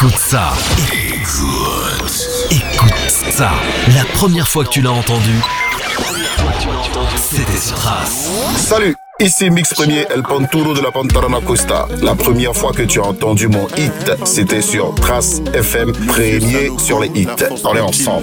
Écoute ça. Écoute ça. La première fois que tu l'as entendu, c'était sur Trace. Salut, ici Mix Premier El Panturo de la Pantarana Costa. La première fois que tu as entendu mon hit, c'était sur Trace FM, premier sur les hits. On est ensemble.